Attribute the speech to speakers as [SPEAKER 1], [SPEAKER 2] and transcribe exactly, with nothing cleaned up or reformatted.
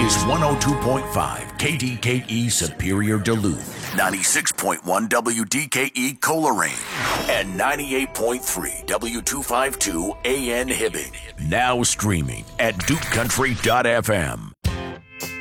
[SPEAKER 1] is one oh two point five K D K E Superior Duluth, ninety-six point one W D K E Coleraine, and ninety-eight point three W two fifty-two A N Hibbing. Now streaming at duke country dot f m.